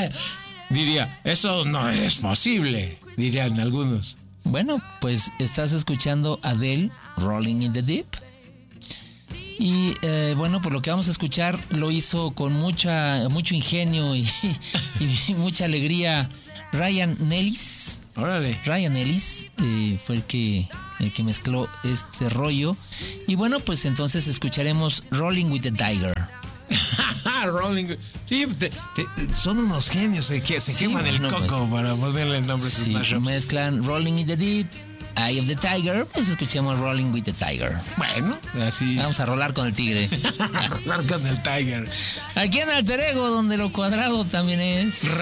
Diría, eso no es posible, dirían algunos. Bueno, pues estás escuchando Adele, Rolling in the Deep. Y bueno, pues lo que vamos a escuchar lo hizo con mucho ingenio y mucha alegría Ryan Ellis. Órale. Ryan Ellis fue el que mezcló este rollo. Y bueno, pues entonces escucharemos Rolling with the Tiger. Rolling. Sí, son unos genios que se queman el coco para ponerle el nombre a sus mashups. Mezclan Rolling in the Deep, Eye of the Tiger, pues escuchemos Rolling with the Tiger. Bueno, así. Vamos a rolar con el tigre. A rolar con el Tiger. Aquí en Alter Ego, donde lo cuadrado también es